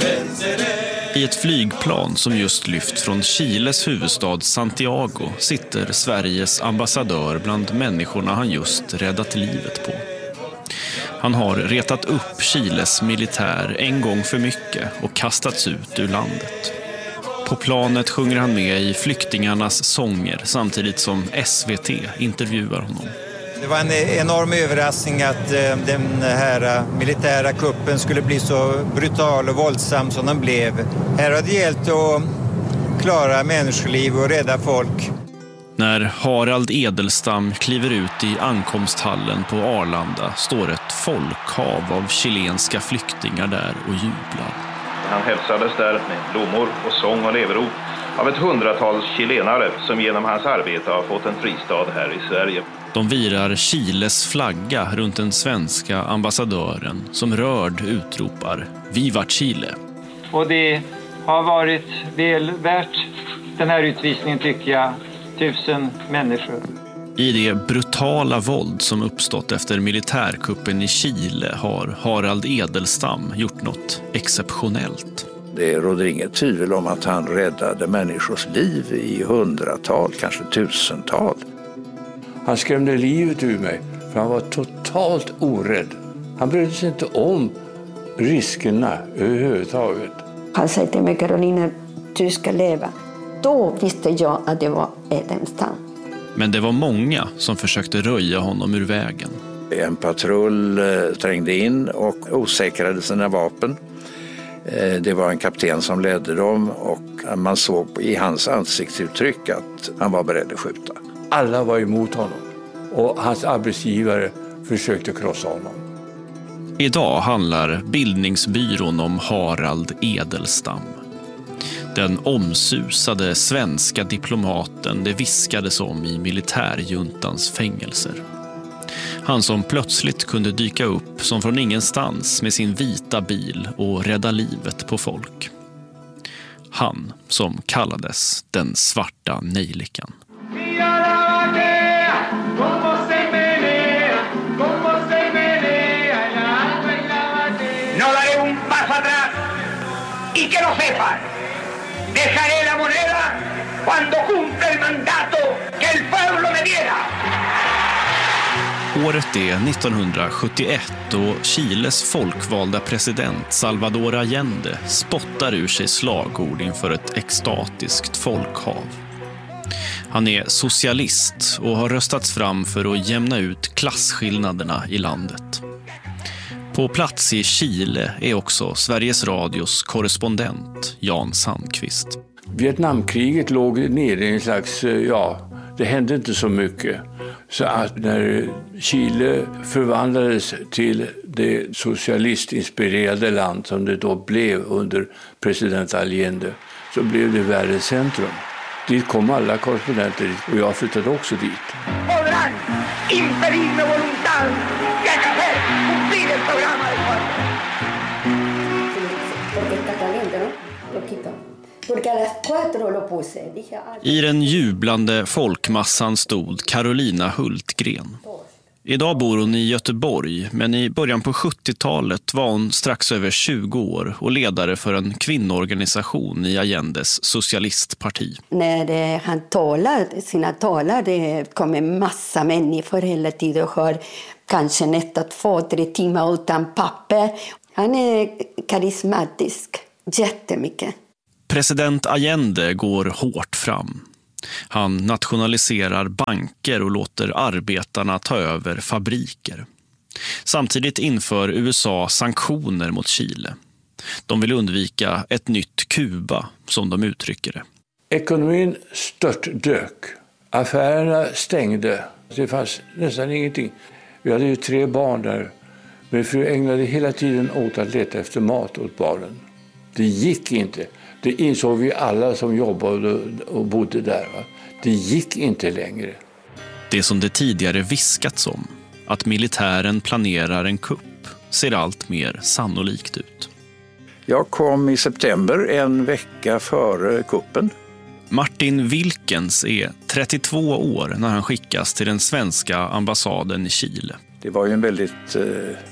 I ett flygplan som just lyft från Chiles huvudstad Santiago sitter Sveriges ambassadör bland människorna han just räddat livet på. Han har retat upp Chiles militär en gång för mycket och kastats ut ur landet. På planet sjunger han med i flyktingarnas sånger samtidigt som SVT intervjuar honom. Det var en enorm överraskning att den här militära kuppen skulle bli så brutal och våldsam som den blev. Här har det gällt att klara människoliv och rädda folk. När Harald Edelstam kliver ut i ankomsthallen på Arlanda står ett folkhav av chilenska flyktingar där och jublar. Han hälsades där med blommor och sång och leverop av ett 100-tal chilenare som genom hans arbete har fått en fristad här i Sverige. De virar Chiles flagga runt den svenska ambassadören som rörd utropar Viva Chile. Och det har varit väl värt den här utvisningen tycker jag, 1000 människor. I det brutala våld som uppstått efter militärkuppen i Chile har Harald Edelstam gjort något exceptionellt. Det råder inget tvivel om att han räddade människors liv i 100-tal, kanske 1000-tal. Han skrämde livet ur mig för han var totalt orädd. Han brydde sig inte om riskerna överhuvudtaget. Han sa till mig, Carolina, du ska leva. Då visste jag att det var Edelstam. Men det var många som försökte röja honom ur vägen. En patrull trängde in och osäkrade sina vapen. Det var en kapten som ledde dem och man såg i hans ansiktsuttryck att han var beredd att skjuta. Alla var emot honom och hans arbetsgivare försökte krossa honom. Idag handlar bildningsbyrån om Harald Edelstam. Den omsusade svenska diplomaten det viskades om i militärjuntans fängelser. Han som plötsligt kunde dyka upp som från ingenstans med sin vita bil och rädda livet på folk. Han som kallades den svarta nejlikan. No daré un paso atrás y que lo sepan. Dejaré la moneda cuando cumpla el mandato que el pueblo me diera. Året är 1971 och Chiles folkvalda president Salvador Allende spottar ur sig slagord inför ett extatiskt folkhav. Han är socialist och har röstats fram för att jämna ut klasskillnaderna i landet. På plats i Chile är också Sveriges Radios korrespondent Jan Sandqvist. Vietnamkriget låg nere i en slags, det hände inte så mycket. Så att när Chile förvandlades till det socialistinspirerade land som det då blev under president Allende så blev det världens centrum. Dit kom alla korrespondenter och jag flyttade också dit. Podrán impedirme voluntad y hacer cumplir el programa del pueblo. I den jublande folkmassan stod Carolina Hultgren. Idag bor hon i Göteborg, men i början på 70-talet var hon strax över 20 år och ledare för en kvinnoorganisation i Allendes socialistparti. När han talar, sina talar, det kommer massa människor hela tiden och har kanske nästan 2-3 timmar utan papper. Han är karismatisk, jättemycket. President Allende går hårt fram. Han nationaliserar banker och låter arbetarna ta över fabriker. Samtidigt inför USA sanktioner mot Chile. De vill undvika ett nytt Kuba, som de uttrycker det. Ekonomin störtdök. Affärerna stängde. Det fanns nästan ingenting. Vi hade ju 3 barn där. Min fru ägnade hela tiden åt att leta efter mat åt barnen. Det gick inte. Det insåg vi alla som jobbade och bodde där. Va? Det gick inte längre. Det som det tidigare viskats om, att militären planerar en kupp, ser allt mer sannolikt ut. Jag kom i september, en vecka före kuppen. Martin Wilkens är 32 år när han skickas till den svenska ambassaden i Chile. Det var ju en väldigt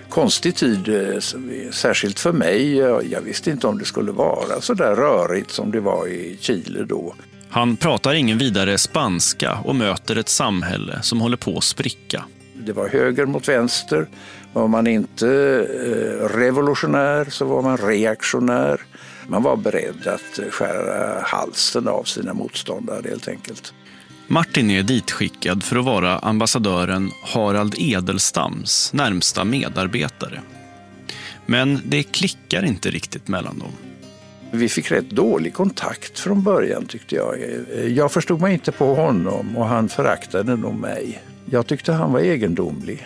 konstig tid, särskilt för mig. Jag visste inte om det skulle vara så där rörigt som det var i Chile då. Han pratar ingen vidare spanska och möter ett samhälle som håller på att spricka. Det var höger mot vänster. Var man inte revolutionär så var man reaktionär. Man var beredd att skära halsen av sina motståndare helt enkelt. Martin är ditskickad för att vara ambassadören Harald Edelstams närmsta medarbetare. Men det klickar inte riktigt mellan dem. Vi fick rätt dålig kontakt från början tyckte jag. Jag förstod mig inte på honom och han föraktade nog mig. Jag tyckte han var egendomlig.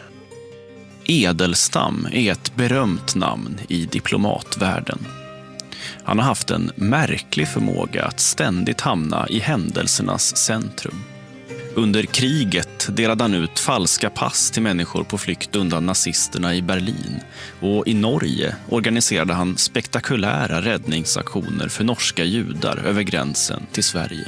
Edelstam är ett berömt namn i diplomatvärlden. Han har haft en märklig förmåga att ständigt hamna i händelsernas centrum. Under kriget delade han ut falska pass till människor på flykt undan nazisterna i Berlin. Och i Norge organiserade han spektakulära räddningsaktioner för norska judar över gränsen till Sverige.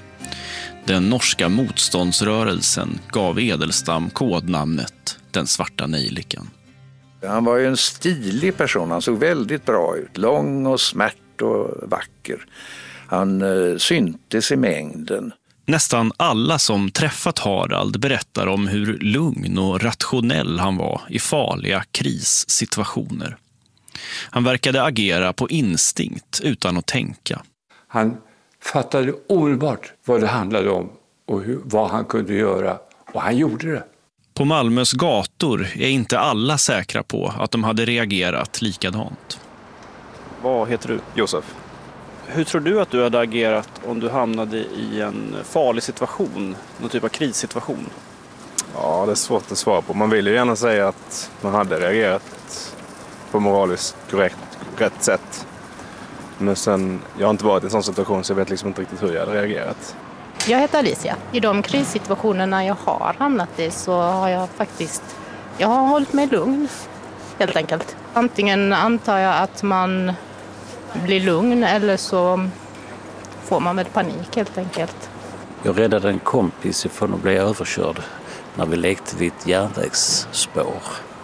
Den norska motståndsrörelsen gav Edelstam kodnamnet Den svarta nejlikan. Han var ju en stilig person, han såg väldigt bra ut. Lång och smärt och vacker. Han syntes i mängden. Nästan alla som träffat Harald berättar om hur lugn och rationell han var i farliga krissituationer. Han verkade agera på instinkt utan att tänka. Han fattade omedelbart vad det handlade om och vad han kunde göra. Och han gjorde det. På Malmös gator är inte alla säkra på att de hade reagerat likadant. Vad heter du? Josef. Hur tror du att du hade agerat om du hamnade i en farlig situation, någon typ av krissituation? Ja, det är svårt att svara på. Man vill ju gärna säga att man hade reagerat på moraliskt rätt sätt. Men sen, jag har inte varit i en sån situation så jag vet liksom inte riktigt hur jag hade reagerat. Jag heter Alicia. I de krissituationerna jag har hamnat i så har jag har hållit mig lugn, helt enkelt. Antingen antar jag att man blir lugn eller så får man väl panik helt enkelt. Jag räddade en kompis från att bli överkörd när vi lekte vid ett järnvägsspår.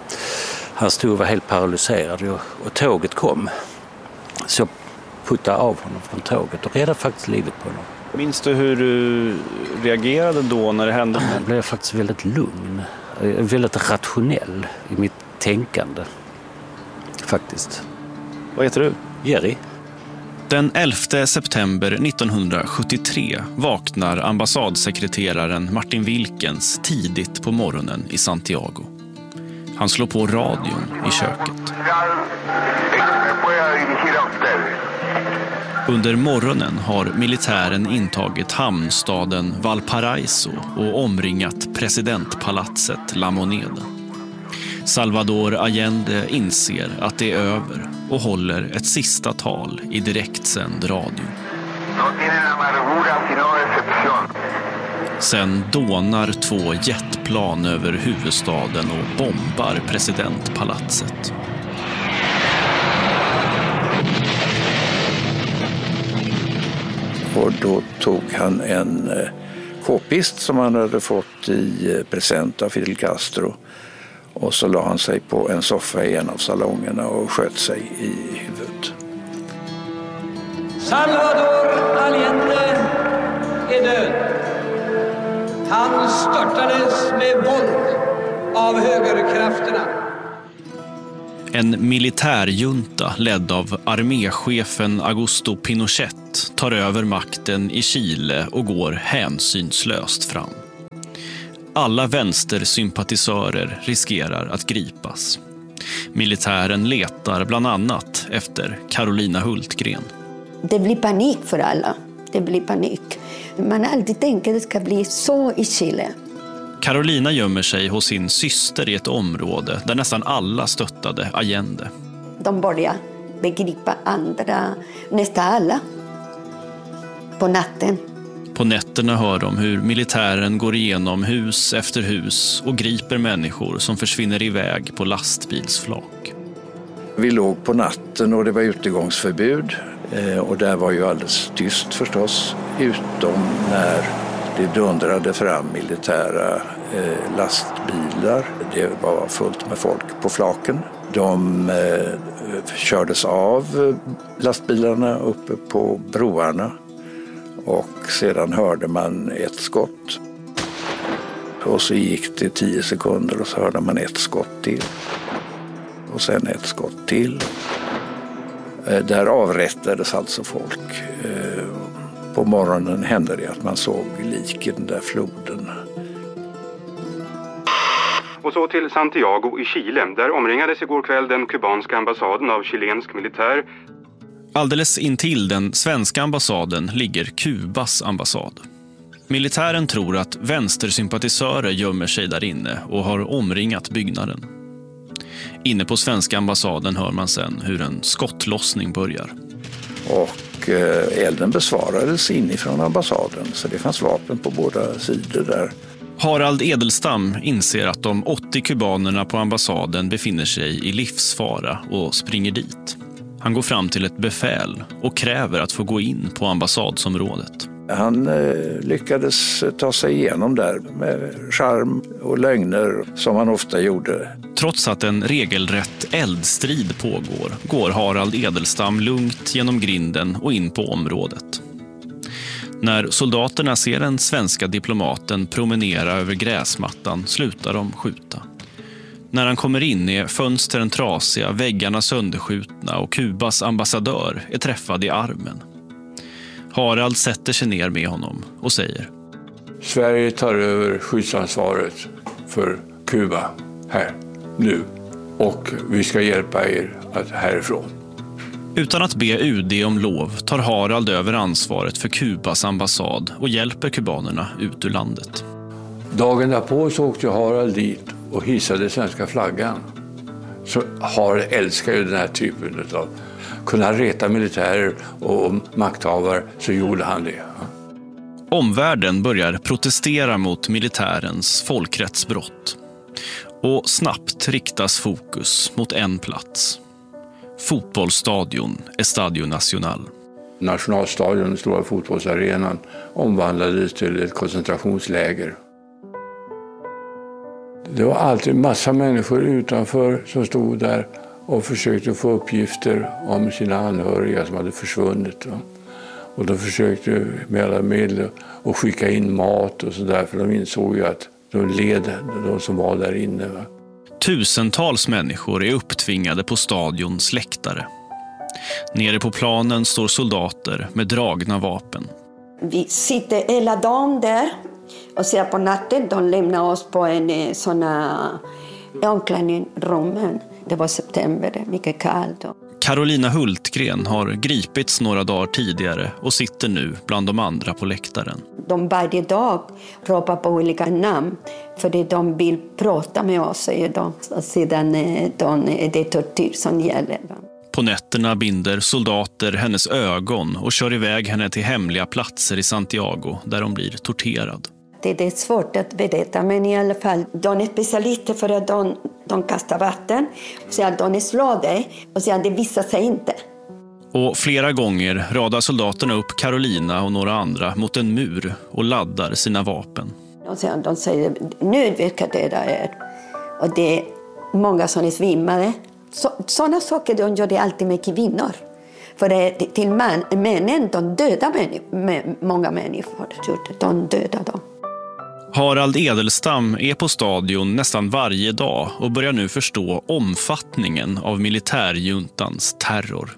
Han stod och var helt paralyserad och tåget kom. Så jag puttade av honom från tåget och räddade faktiskt livet på honom. Minns du hur du reagerade då när det hände? Jag blev faktiskt väldigt lugn. Väldigt rationell i mitt tänkande. Faktiskt. Vad heter du? Jerry. Den 11 september 1973 vaknar ambassadsekreteraren Martin Wilkens tidigt på morgonen i Santiago. Han slår på radion i köket. Under morgonen har militären intagit hamnstaden Valparaiso och omringat presidentpalatset La Moneda. Salvador Allende inser att det är över och håller ett sista tal i direktsänd radio. Sen dånar 2 jetplan över huvudstaden och bombar presidentpalatset. Och då tog han en k-pist som han hade fått i present av Fidel Castro. Och så la han sig på en soffa i en av salongerna och sköt sig i huvudet. Salvador Allende är död. Han störtades med våld av högerkrafterna. En militärjunta ledd av arméchefen Augusto Pinochet tar över makten i Chile och går hänsynslöst fram. Alla vänstersympatisörer riskerar att gripas. Militären letar bland annat efter Carolina Hultgren. Det blir panik för alla. Det blir panik. Man alltid tänker att det ska bli så i Chile. Carolina gömmer sig hos sin syster i ett område där nästan alla stöttade Allende. De börjar begripa andra, nästan alla, på natten. På nätterna hör de hur militären går igenom hus efter hus och griper människor som försvinner iväg på lastbilsflak. Vi låg på natten och det var utegångsförbud och där var ju alldeles tyst förstås, utom när det dundrade fram militära lastbilar. Det var fullt med folk på flaken De kördes av lastbilarna uppe på broarna och sedan hörde man ett skott. Och så gick det 10 sekunder och så hörde man ett skott till. Och sen ett skott till. Där avrättades alltså folk. På morgonen hände det att man såg lik i den där floden. Och så till Santiago i Chile. Där omringades igår kväll den kubanska ambassaden av chilensk militär. Alldeles intill den svenska ambassaden ligger Kubas ambassad. Militären tror att vänstersympatisörer gömmer sig där inne och har omringat byggnaden. Inne på svenska ambassaden hör man sen hur en skottlossning börjar. Och elden besvarades inifrån ambassaden, så det fanns vapen på båda sidor där. Harald Edelstam inser att de 80 kubanerna på ambassaden befinner sig i livsfara och springer dit. Han går fram till ett befäl och kräver att få gå in på ambassadsområdet. Han lyckades ta sig igenom där med charm och lögner som han ofta gjorde. Trots att en regelrätt eldstrid pågår går Harald Edelstam lugnt genom grinden och in på området. När soldaterna ser den svenska diplomaten promenera över gräsmattan slutar de skjuta. När han kommer in är fönstren trasiga, väggarna sönderskjutna och Kubas ambassadör är träffad i armen. Harald sätter sig ner med honom och säger: Sverige tar över skyddsansvaret för Kuba här, nu. Och vi ska hjälpa er härifrån. Utan att be UD om lov tar Harald över ansvaret för Kubas ambassad och hjälper kubanerna ut ur landet. Dagen därpå så åkte Harald dit och hissade svenska flaggan. Så Harald älskar ju den här typen av... Kunna reta militärer och makthavare, så gjorde han det. Omvärlden börjar protestera mot militärens folkrättsbrott. Och snabbt riktas fokus mot en plats. Fotbollsstadion Estadio Nacional. Nationalstadion, den stora fotbollsarenan, omvandlades till ett koncentrationsläger. Det var alltid massa människor utanför som stod där och försökte få uppgifter om sina anhöriga som hade försvunnit. Och de försökte med alla medel att skicka in mat och sådär, för de insåg ju att de led, de som var där inne. Tusentals människor är upptvingade på stadions läktare. Nere på planen står soldater med dragna vapen. Vi sitter hela dagen där och ser på natten. De lämnar oss på en såna omklädningsrummen. Det var september, mycket kallt. Carolina Hultgren har gripits några dagar tidigare och sitter nu bland de andra på läktaren. De varje dag ropar på olika namn för att de vill prata med oss, säger de. Och sedan det är tortyr som gäller. På nätterna binder soldater hennes ögon och kör iväg henne till hemliga platser i Santiago där de blir torterad. Det är svårt att berätta, men i alla fall, de är specialister för att de kastar vatten. Och så att de slår dig och så att det visar sig inte. Och flera gånger radar soldaterna upp Carolina och några andra mot en mur och laddar sina vapen. Och så de säger, nu verkar döda er. Och det är många som är svimmade. Sådana saker de gör det alltid med kvinnor. För till männen, de dödar många människor. De dödar dem. Harald Edelstam är på stadion nästan varje dag och börjar nu förstå omfattningen av militärjuntans terror.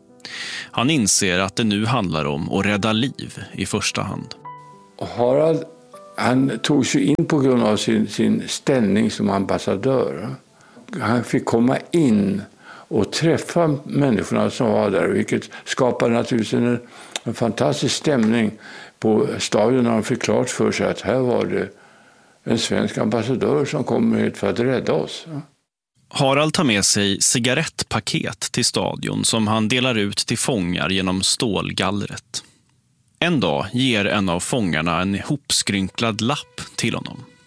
Han inser att det nu handlar om att rädda liv i första hand. Harald, han tog sig in på grund av sin ställning som ambassadör. Han fick komma in och träffa människorna som var där, vilket skapade naturligtvis en fantastisk stämning på stadion när de fick klart för sig att här var det en svensk ambassadör som kom hit för att rädda oss. Harald tar med sig cigarettpaket till stadion som han delar ut till fångar genom stålgallret. En dag ger en av fångarna en hopskrynklad lapp till honom.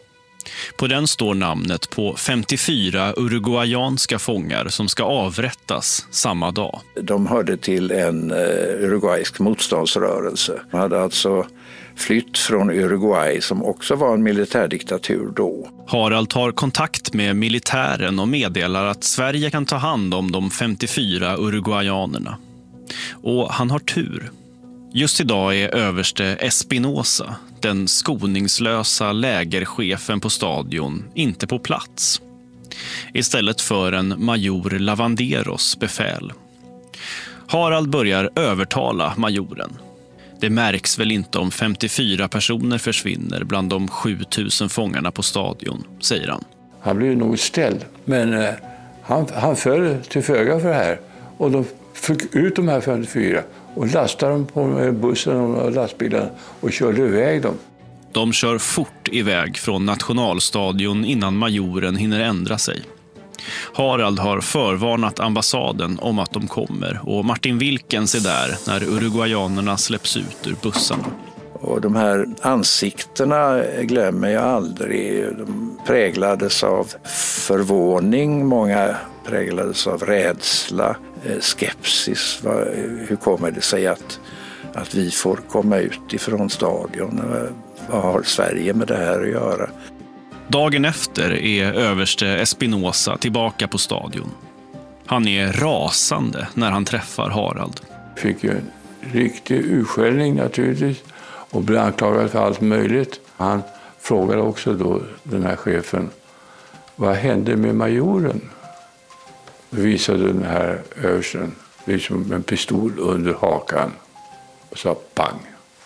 På den står namnet på 54 uruguayanska fångar som ska avrättas samma dag. De hörde till en uruguaysk motståndsrörelse. De hade alltså flytt från Uruguay som också var en militärdiktatur då. Harald tar kontakt med militären och meddelar att Sverige kan ta hand om de 54 uruguayanerna. Och han har tur. Just idag är överste Espinosa, den skoningslösa lägerchefen på stadion, inte på plats. Istället för en major Lavanderos befäl. Harald börjar övertala majoren. Det märks väl inte om 54 personer försvinner bland de 7000 fångarna på stadion, säger han. Han blev nog ställd, men han föll till föga för det här. Och de fick ut de här 54 och lastade dem på bussen och lastbilen och körde iväg dem. De kör fort iväg från nationalstadion innan majoren hinner ändra sig. Harald har förvarnat ambassaden om att de kommer och Martin Wilkens är där när uruguayanerna släpps ut ur bussarna. Och de här ansiktena glömmer jag aldrig. De präglades av förvåning, många präglades av rädsla, skepsis. Hur kommer det sig att vi får komma ut ifrån stadion? Vad har Sverige med det här att göra? Dagen efter är överste Espinosa tillbaka på stadion. Han är rasande när han träffar Harald. Fick ju en riktig utskällning naturligtvis och blev anklagad för allt möjligt. Han frågade också då den här chefen, vad hände med majoren? Visade den här översten liksom en pistol under hakan och sa pang.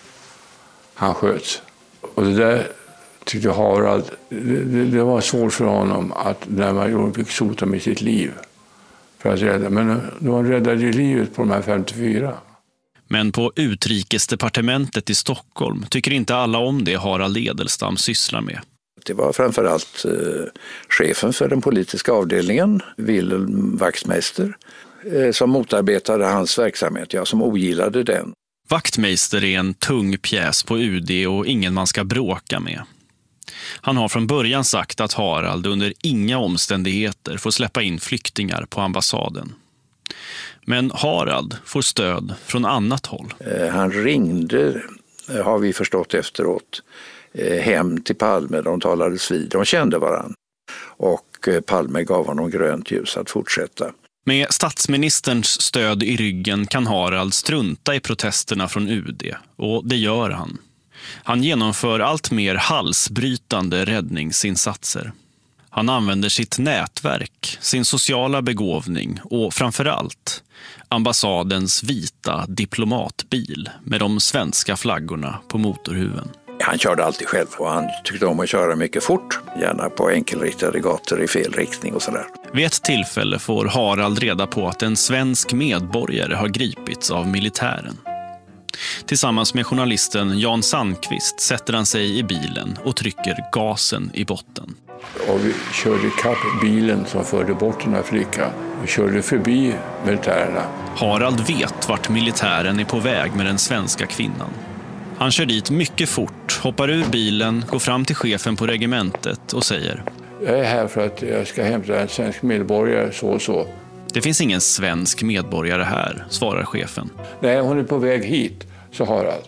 Han sköts. Och det där tyckte Harald, det var svårt för honom att när majoren fick sota med sitt liv för att rädda. Men de räddade ju livet på de här 54. Men på utrikesdepartementet i Stockholm tycker inte alla om det Harald Edelstam sysslar med. Det var framförallt chefen för den politiska avdelningen, Wilhelm Wachtmeister, som motarbetade hans verksamhet, som ogillade den. Wachtmeister är en tung pjäs på UD och ingen man ska bråka med. Han har från början sagt att Harald under inga omständigheter får släppa in flyktingar på ambassaden. Men Harald får stöd från annat håll. Han ringde, har vi förstått efteråt, hem till Palme. De talades vid, de kände varann. Och Palme gav honom grönt ljus att fortsätta. Med statsministerns stöd i ryggen kan Harald strunta i protesterna från UD. Och det gör han. Han genomför allt mer halsbrytande räddningsinsatser. Han använder sitt nätverk, sin sociala begåvning och framförallt ambassadens vita diplomatbil med de svenska flaggorna på motorhuven. Han körde alltid själv och han tyckte om att köra mycket fort, gärna på enkelriktade gator i fel riktning och sådär. Vid ett tillfälle får Harald reda på att en svensk medborgare har gripits av militären. Tillsammans med journalisten Jan Sandqvist sätter han sig i bilen och trycker gasen i botten. Och vi körde kapp bilen som förde bort den här flickan. Vi körde förbi militärerna. Harald vet vart militären är på väg med den svenska kvinnan. Han kör dit mycket fort, hoppar ur bilen, går fram till chefen på regementet och säger: jag är här för att jag ska hämta en svensk medborgare så och så. Det finns ingen svensk medborgare här, svarar chefen. Nej, hon är på väg hit, så Harald.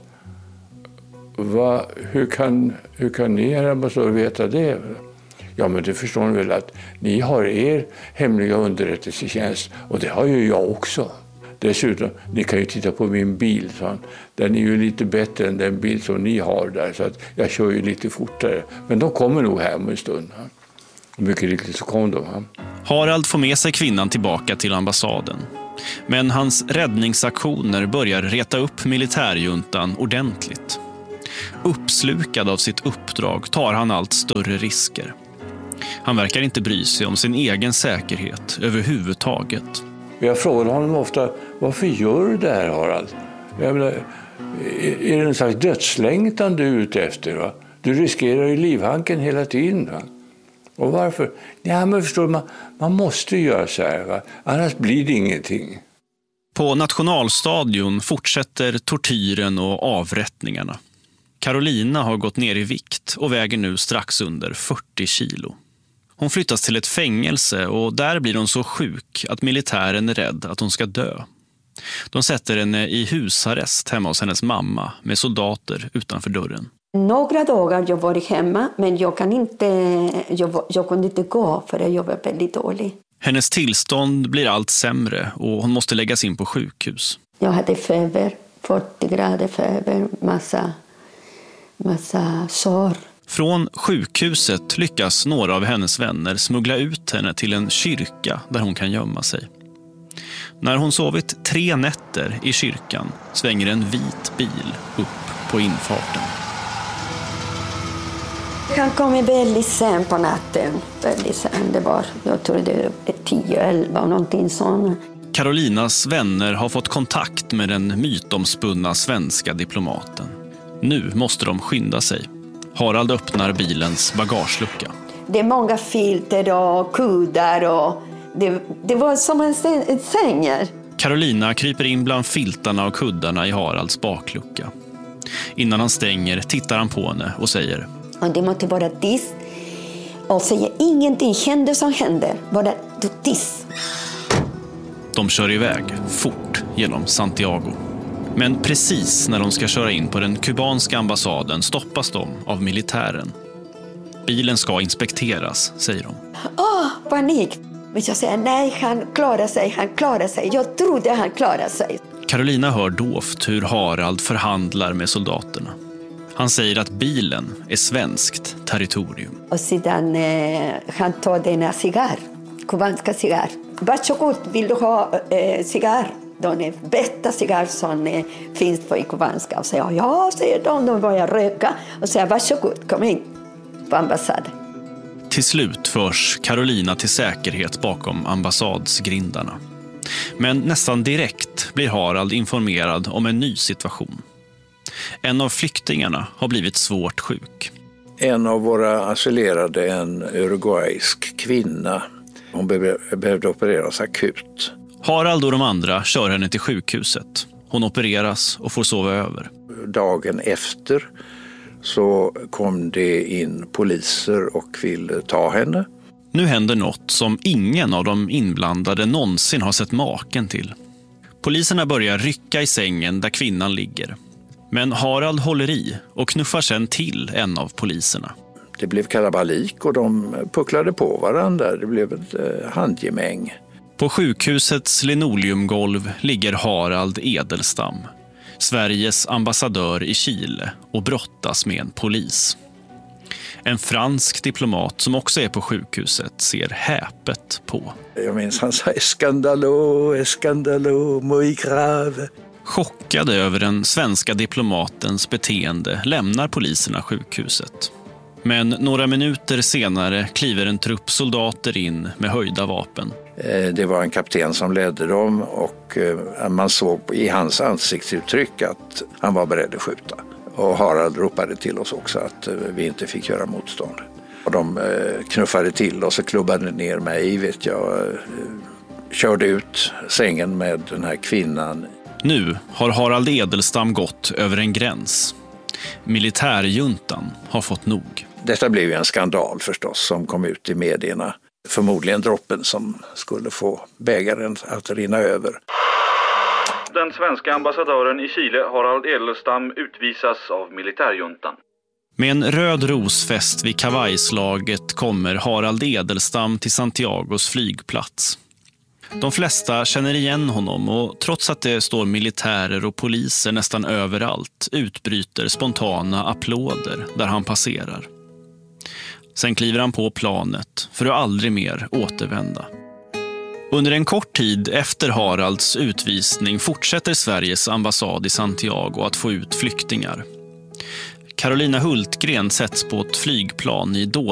Hur kan ni här måste veta det? Ja, men det förstår ni väl att ni har er hemliga underrättelsetjänst och det har ju jag också. Dessutom, ni kan ju titta på min bil, så den är ju lite bättre än den bil som ni har där, så att jag kör ju lite fortare. Men de kommer nog här om en stund. Och mycket riktigt så kom de. Harald får med sig kvinnan tillbaka till ambassaden. Men hans räddningsaktioner börjar reta upp militärjuntan ordentligt. Uppslukad av sitt uppdrag tar han allt större risker. Han verkar inte bry sig om sin egen säkerhet överhuvudtaget. Jag frågar honom ofta, varför gör du det här, Harald? Jag menar, är det en slags dödslängtan du är ute efter? Va? Du riskerar ju livhanken hela tiden. Va? Och varför? Ja, men förstår man måste göra så här, va? Annars blir det ingenting. På nationalstadion fortsätter tortyren och avrättningarna. Carolina har gått ner i vikt och väger nu strax under 40 kilo. Hon flyttas till ett fängelse och där blir hon så sjuk att militären är rädd att hon ska dö. De sätter henne i husarrest hemma hos hennes mamma med soldater utanför dörren. Några dagar jag var hemma, men jag kunde inte gå för jag var väldigt dålig. Hennes tillstånd blir allt sämre och hon måste läggas in på sjukhus. Jag hade feber, 40 grader feber, massa sår. Från sjukhuset lyckas några av hennes vänner smuggla ut henne till en kyrka där hon kan gömma sig. När hon sovit 3 nätter i kyrkan svänger en vit bil upp på infarten. Han kom väldigt sen på natten. Väldigt sen. Det var, jag tror det var 10-11 och någonting sånt. Carolinas vänner har fått kontakt med den mytomspunna svenska diplomaten. Nu måste de skynda sig. Harald öppnar bilens bagagelucka. Det är många filter och kuddar och det var som en säng. Carolina kryper in bland filtarna och kuddarna i Haralds baklucka. Innan han stänger tittar han på henne och säger: och det måste vara tyst och säga ingenting händer som händer. Bara tyst. De kör iväg fort genom Santiago. Men precis när de ska köra in på den kubanska ambassaden stoppas de av militären. Bilen ska inspekteras, säger de. Panik. Men jag säger nej, han klarar sig. Jag trodde han klarade sig. Carolina hör dovt hur Harald förhandlar med soldaterna. Han säger att bilen är svenskt territorium. Och sedan han tar denna cigarr, kubanska cigarr. Varsågod, vill du ha cigarr? De bästa cigarr som finns på kubanska. Och säger ja, säger de börjar röka. Och säger varsågod, kom in på ambassaden. Till slut förs Carolina till säkerhet bakom ambassadsgrindarna. Men nästan direkt blir Harald informerad om en ny situation. En av flyktingarna har blivit svårt sjuk. En av våra asylerade, en uruguaysk kvinna, hon behövde opereras akut. Harald och de andra kör henne till sjukhuset. Hon opereras och får sova över. Dagen efter så kom det in poliser och ville ta henne. Nu händer något som ingen av de inblandade någonsin har sett maken till. Poliserna börjar rycka i sängen där kvinnan ligger. Men Harald håller i och knuffar sen till en av poliserna. Det blev kalabalik och de pucklade på varandra. Det blev ett handgemäng. På sjukhusets linoleumgolv ligger Harald Edelstam, Sveriges ambassadör i Chile, och brottas med en polis. En fransk diplomat som också är på sjukhuset ser häpet på. Jag minns han sa escandalo, muy grave. Chockade över den svenska diplomatens beteende lämnar poliserna sjukhuset. Men några minuter senare kliver en trupp soldater in med höjda vapen. Det var en kapten som ledde dem och man såg i hans ansiktsuttryck att han var beredd att skjuta. Och Harald ropade till oss också att vi inte fick göra motstånd. Och de knuffade till oss och klubbade ner mig, vet jag. Körde ut sängen med den här kvinnan. Nu har Harald Edelstam gått över en gräns. Militärjuntan har fått nog. Detta blev ju en skandal förstås som kom ut i medierna. Förmodligen droppen som skulle få bägaren att rinna över. Den svenska ambassadören i Chile, Harald Edelstam, utvisas av militärjuntan. Med en röd rosfest vid kavajslaget kommer Harald Edelstam till Santiagos flygplats. De flesta känner igen honom och trots att det står militärer och poliser nästan överallt utbryter spontana applåder där han passerar. Sen kliver han på planet för att aldrig mer återvända. Under en kort tid efter Haralds utvisning fortsätter Sveriges ambassad i Santiago att få ut flyktingar. Carolina Hultgren sätts på ett flygplan i